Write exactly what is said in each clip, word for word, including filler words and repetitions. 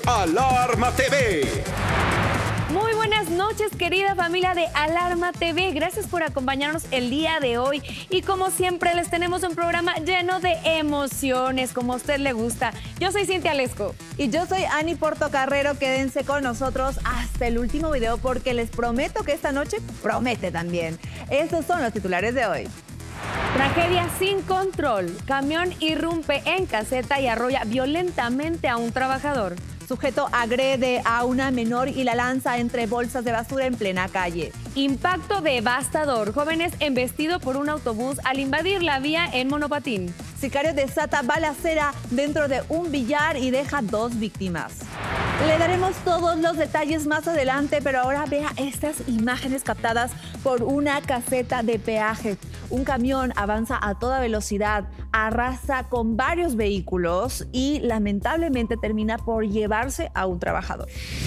Alarma T V. Muy buenas noches, querida familia de Alarma T V. Gracias por acompañarnos el día de hoy. Y como siempre, les tenemos un programa lleno de emociones, como a usted le gusta. Yo soy Cintia Lesco. Y yo soy Ani Portocarrero. Quédense con nosotros hasta el último video porque les prometo que esta noche promete también. Estos son los titulares de hoy. Tragedia sin control. Camión irrumpe en caseta y arrolla violentamente a un trabajador. Sujeto agrede a una menor y la lanza entre bolsas de basura en plena calle. Impacto devastador. Jóvenes embestidos por un autobús al invadir la vía en monopatín. Sicario desata balacera dentro de un billar y deja dos víctimas. Le daremos todos los detalles más adelante, pero ahora vea estas imágenes captadas por una caseta de peaje. Un camión avanza a toda velocidad, arrasa con varios vehículos y lamentablemente termina por llevarse a un trabajador.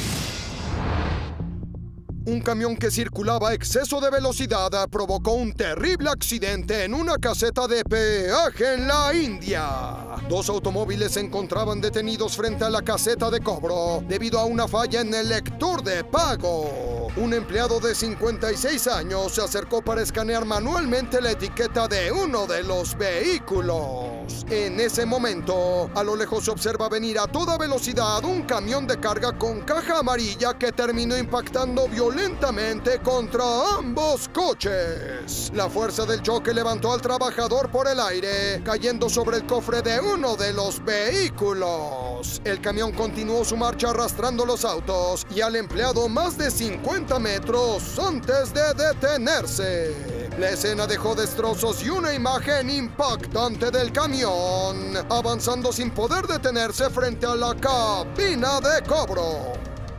Un camión que circulaba a exceso de velocidad provocó un terrible accidente en una caseta de peaje en la India. Dos automóviles se encontraban detenidos frente a la caseta de cobro debido a una falla en el lector de pago. Un empleado de cincuenta y seis años se acercó para escanear manualmente la etiqueta de uno de los vehículos. En ese momento, a lo lejos se observa venir a toda velocidad un camión de carga con caja amarilla que terminó impactando violentamente contra ambos coches. La fuerza del choque levantó al trabajador por el aire, cayendo sobre el cofre de uno de los vehículos. El camión continuó su marcha arrastrando los autos y al empleado más de cincuenta metros antes de detenerse. La escena dejó destrozos y una imagen impactante del camión, avanzando sin poder detenerse frente a la cabina de cobro.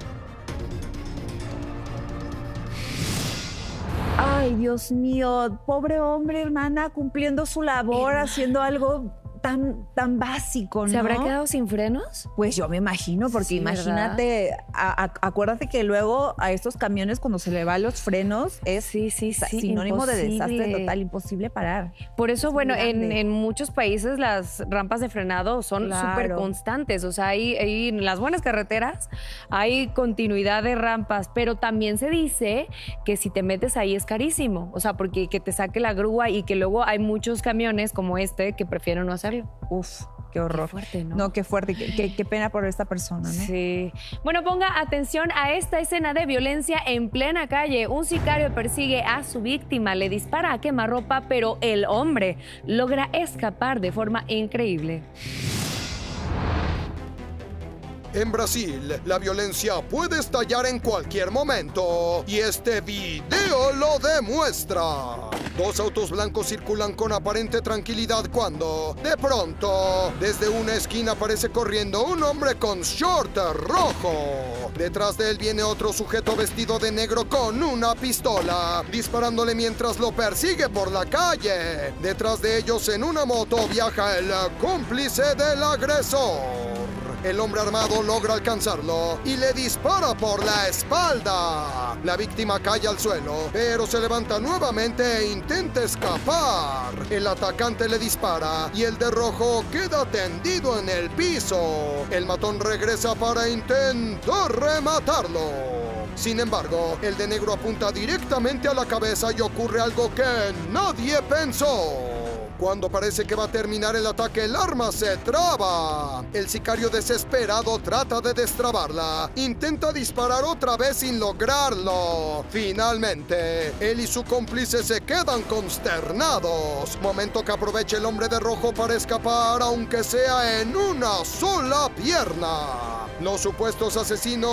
Ay, Dios mío, pobre hombre, hermana, cumpliendo su labor, haciendo algo tan, tan básico, ¿no? ¿Se habrá quedado sin frenos? Pues yo me imagino, porque Sí, imagínate, a, a, acuérdate que luego a estos camiones cuando se le van los frenos es Sí, sí, sí, sinónimo de imposible. desastre total, imposible parar. Por eso, Es bueno, muy en, grande. en muchos países las rampas de frenado son Claro. súper constantes. O sea, hay, hay en las buenas carreteras hay continuidad de rampas, pero también se dice que si te metes ahí es carísimo. O sea, porque que te saque la grúa y que luego hay muchos camiones como este que prefieren no hacerlo. Uf, qué horror. Qué fuerte, ¿no? No, qué fuerte, qué, qué, qué pena por esta persona, ¿no? Sí. Bueno, ponga atención a esta escena de violencia en plena calle. Un sicario persigue a su víctima, le dispara a quemarropa, pero el hombre logra escapar de forma increíble. En Brasil, la violencia puede estallar en cualquier momento y este video lo demuestra. Dos autos blancos circulan con aparente tranquilidad cuando, de pronto, desde una esquina aparece corriendo un hombre con short rojo. Detrás de él viene otro sujeto vestido de negro con una pistola, disparándole mientras lo persigue por la calle. Detrás de ellos, en una moto, viaja el cómplice del agresor. El hombre armado logra alcanzarlo y le dispara por la espalda. La víctima cae al suelo, pero se levanta nuevamente e intenta escapar. El atacante le dispara y el de rojo queda tendido en el piso. El matón regresa para intentar rematarlo. Sin embargo, el de negro apunta directamente a la cabeza y ocurre algo que nadie pensó. Cuando parece que va a terminar el ataque, el arma se traba. El sicario desesperado trata de destrabarla. Intenta disparar otra vez sin lograrlo. Finalmente, él y su cómplice se quedan consternados. Momento que aprovecha el hombre de rojo para escapar, aunque sea en una sola pierna. Los supuestos asesinos